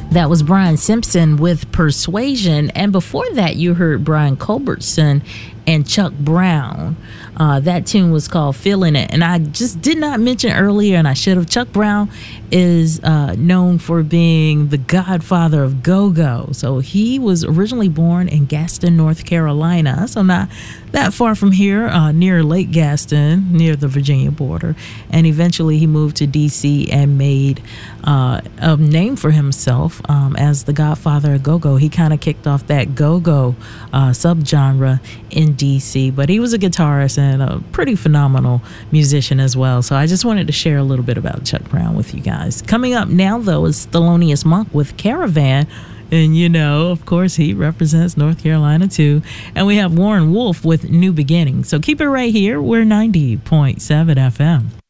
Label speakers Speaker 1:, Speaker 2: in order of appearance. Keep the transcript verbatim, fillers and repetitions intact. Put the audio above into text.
Speaker 1: That was Brian Simpson with Persuasion. And before that, you heard Brian Culbertson and Chuck Brown. Uh, that tune was called Feeling It. And I just did not mention earlier, and I should have, Chuck Brown is uh, known for being the godfather of go-go. So he was originally born in Gaston, North Carolina. So not that far from here, uh, near Lake Gaston, near the Virginia border. And eventually he moved to D C and made uh, a name for himself um, as the godfather of go-go. He kind of kicked off that go-go uh, subgenre in D C, but he was a guitarist and a pretty phenomenal musician as well. So I just wanted to share a little bit about Chuck Brown with you guys. Coming up now, though, is Thelonious Monk with Caravan. And, you know, of course, he represents North Carolina, too. And we have Warren Wolf with New Beginning. So keep it right here. We're ninety point seven F M.